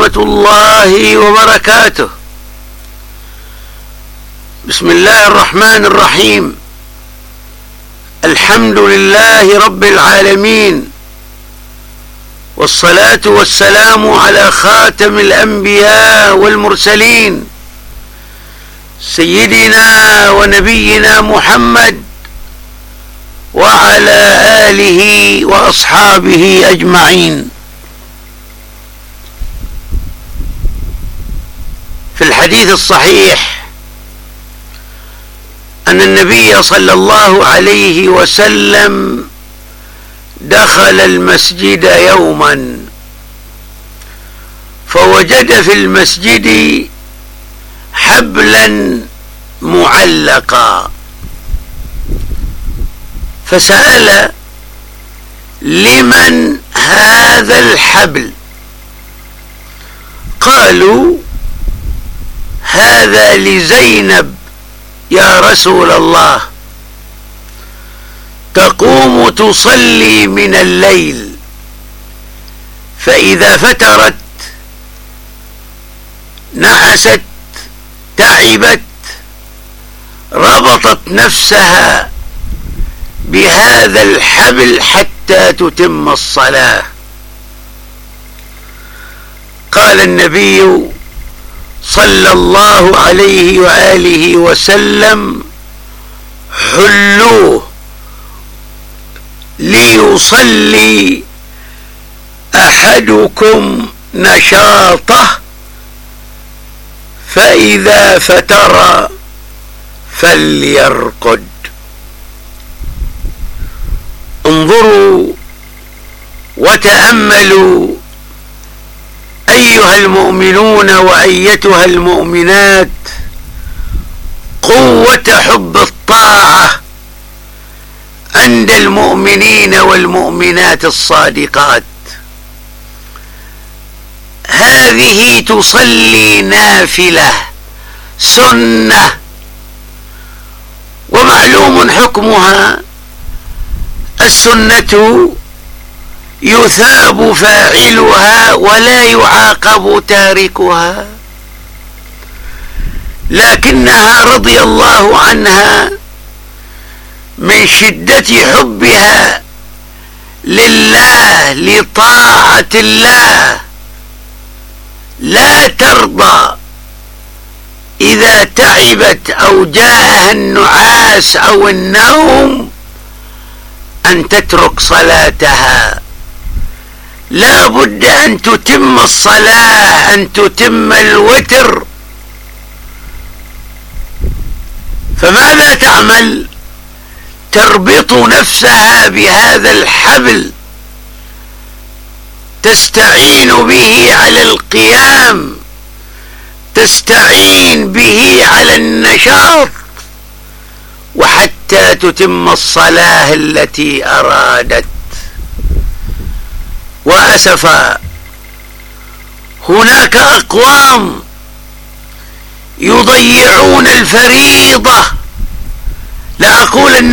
ورحمة الله وبركاته. بسم الله الرحمن الرحيم. الحمد لله رب العالمين، والصلاة والسلام على خاتم الأنبياء والمرسلين سيدنا ونبينا محمد وعلى آله وأصحابه أجمعين. في الحديث الصحيح أن النبي صلى الله عليه وسلم دخل المسجد يوما فوجد في المسجد حبلا معلقا، فسأل: لمن هذا الحبل؟ قالوا: هذا لزينب يا رسول الله، تقوم تصلي من الليل، فإذا فترت نعست تعبت ربطت نفسها بهذا الحبل حتى تتم الصلاة. قال النبي صلى الله عليه وآله وسلم: حلوه ليصلي أحدكم نشاطه، فإذا فتر فليرقد. انظروا وتأملوا أيها المؤمنون وأيتها المؤمنات قوة حب الطاعة عند المؤمنين والمؤمنات الصادقات. هذه تصلي نافلة سنة، ومعلوم حكمها: السنة يثاب فاعلها ولا يعاقب تاركها، لكنها رضي الله عنها من شدة حبها لله لطاعة الله لا ترضى إذا تعبت أو جاءها النعاس أو النوم أن تترك صلاتها، لا بد أن تتم الصلاة، أن تتم الوتر. فماذا تعمل؟ تربط نفسها بهذا الحبل، تستعين به على القيام، تستعين به على النشاط، وحتى تتم الصلاة التي أرادت. وأسفا، هناك أقوام يضيعون الفريضة، لا أقول